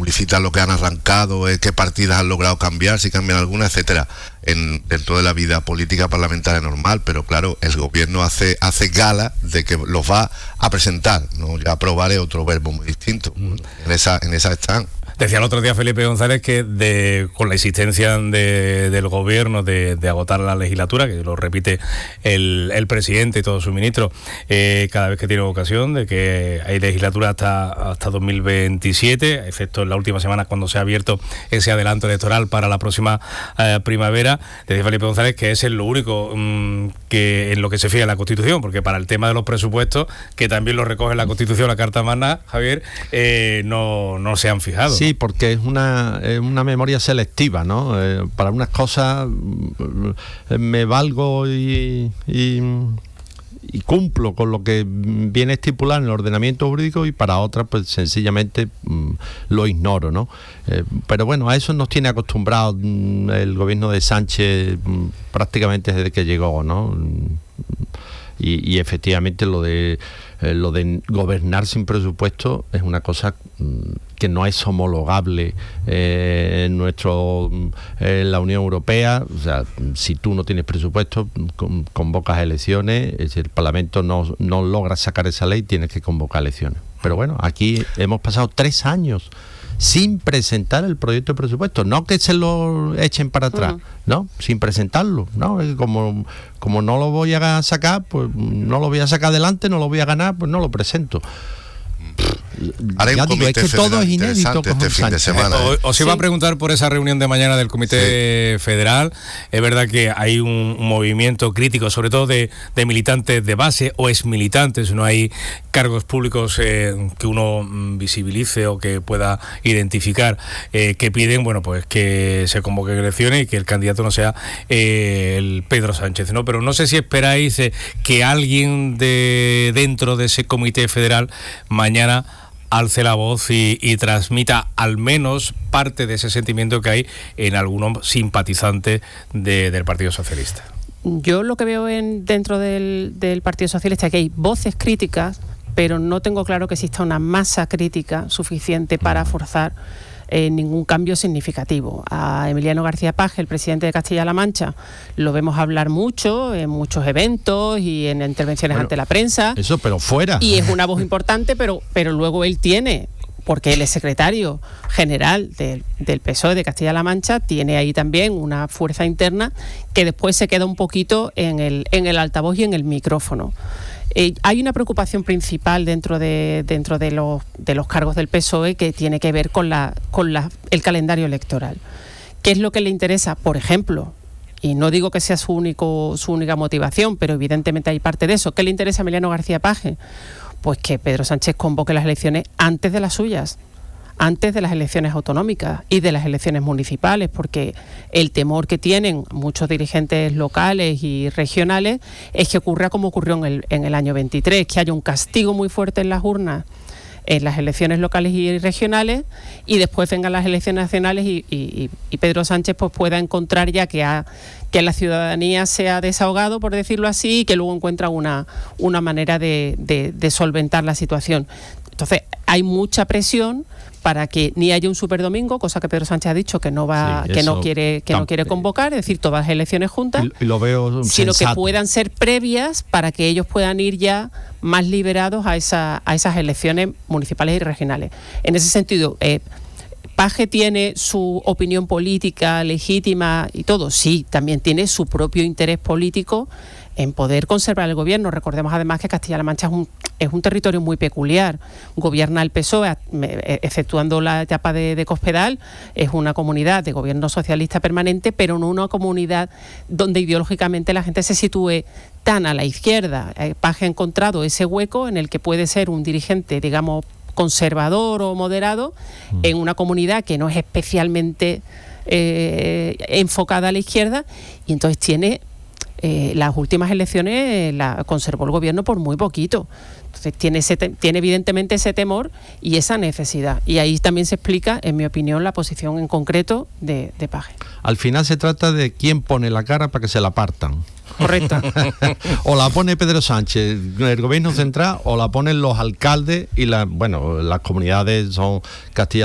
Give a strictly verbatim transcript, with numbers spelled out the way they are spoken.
publicitan lo que han arrancado, eh, qué partidas han logrado cambiar, si cambian alguna, etcétera, en, dentro de la vida política parlamentaria normal, pero claro, el gobierno hace hace gala de que los va a presentar, ¿no? Ya aprobar es otro verbo muy distinto. Mm. En esa, en esa están. Decía el otro día Felipe González que de, con la insistencia de, del gobierno de, de agotar la legislatura, que lo repite el, el presidente y todos sus ministros, eh, cada vez que tiene ocasión, de que hay legislatura hasta, hasta dos mil veintisiete, excepto en la última semana cuando se ha abierto ese adelanto electoral para la próxima eh, primavera. Decía Felipe González que ese es lo único mmm, que en lo que se fija la Constitución, porque para el tema de los presupuestos, que también lo recoge la Constitución, la Carta Magna, Javier, eh, no, no se han fijado. Sí, porque es una, es una memoria selectiva, ¿no? Eh, para unas cosas eh, me valgo y, y, y cumplo con lo que viene estipulado en el ordenamiento jurídico, y para otras pues sencillamente mm, lo ignoro, ¿no? Eh, pero bueno, a eso nos tiene acostumbrados mm, el gobierno de Sánchez mm, prácticamente desde que llegó, ¿no? Y, y efectivamente lo de eh, lo de gobernar sin presupuesto es una cosa mm, que no es homologable eh, en nuestro eh, en la Unión Europea. O sea, si tú no tienes presupuesto, con, convocas elecciones, es decir, el Parlamento no, no logra sacar esa ley, tienes que convocar elecciones. Pero bueno, aquí hemos pasado tres años sin presentar el proyecto de presupuesto, no que se lo echen para atrás, uh-huh. no, sin presentarlo, no, como, como no lo voy a sacar, pues no lo voy a sacar adelante, no lo voy a ganar, pues no lo presento. Ahora ya digo, es que todo es inédito con este fin de semana. ¿eh? Os iba sí. a preguntar por esa reunión de mañana del Comité sí. Federal. Es verdad que hay un, un movimiento crítico, sobre todo de, de militantes de base o exmilitantes. No hay cargos públicos eh, que uno mm, visibilice o que pueda identificar, eh, que piden, bueno, pues que se convoquen elecciones y que el candidato no sea eh, el Pedro Sánchez, ¿no? Pero no sé si esperáis eh, que alguien de dentro de ese Comité Federal mañana alce la voz y, y transmita al menos parte de ese sentimiento que hay en algunos simpatizantes de, del Partido Socialista. Yo lo que veo en, dentro del, del Partido Socialista es que hay voces críticas, pero no tengo claro que exista una masa crítica suficiente para forzar Eh, ningún cambio significativo. A Emiliano García Paje, el presidente de Castilla-La Mancha, lo vemos hablar mucho en muchos eventos y en intervenciones bueno, ante la prensa. Eso, pero fuera. Y es una voz importante, pero, pero luego él tiene, porque él es secretario general del, del P S O E de Castilla-La Mancha, tiene ahí también una fuerza interna que después se queda un poquito en el, en el altavoz y en el micrófono. Eh, hay una preocupación principal dentro de dentro de los de los cargos del P S O E que tiene que ver con la con la, el calendario electoral. ¿Qué es lo que le interesa? Por ejemplo, y no digo que sea su único su única motivación, pero evidentemente hay parte de eso. ¿Qué le interesa a Emiliano García Paje? Pues que Pedro Sánchez convoque las elecciones antes de las suyas, antes de las elecciones autonómicas y de las elecciones municipales, porque el temor que tienen muchos dirigentes locales y regionales es que ocurra como ocurrió en el, en el año veintitrés, que haya un castigo muy fuerte en las urnas en las elecciones locales y regionales, y después vengan las elecciones nacionales y, y, y Pedro Sánchez pues pueda encontrar ya que, ha, que la ciudadanía se ha desahogado, por decirlo así, y que luego encuentra una, una manera de, de, de solventar la situación. Entonces hay mucha presión para que ni haya un superdomingo, cosa que Pedro Sánchez ha dicho que no va, sí, que no quiere, que no quiere convocar, es decir, todas las elecciones juntas, y lo veo sino sensato. Que puedan ser previas para que ellos puedan ir ya más liberados a esa, a esas elecciones municipales y regionales. En ese sentido, eh, Paje tiene su opinión política legítima y todo, sí, también tiene su propio interés político en poder conservar el gobierno. Recordemos además que Castilla-La Mancha es un, es un territorio muy peculiar. Gobierna el P S O E, exceptuando la etapa de, de Cospedal, es una comunidad de gobierno socialista permanente, pero no una comunidad donde ideológicamente la gente se sitúe tan a la izquierda. Paje ha encontrado ese hueco en el que puede ser un dirigente, digamos, conservador o moderado, mm. en una comunidad que no es especialmente eh, enfocada a la izquierda, y entonces tiene eh, las últimas elecciones eh, la conservó el gobierno por muy poquito. Entonces tiene, ese te- tiene evidentemente ese temor y esa necesidad, y ahí también se explica, en mi opinión, la posición en concreto de, de Paje. Al final se trata de quién pone la cara para que se la partan. Correcto. O la pone Pedro Sánchez, el gobierno central, o la ponen los alcaldes y la, bueno, las comunidades son Castilla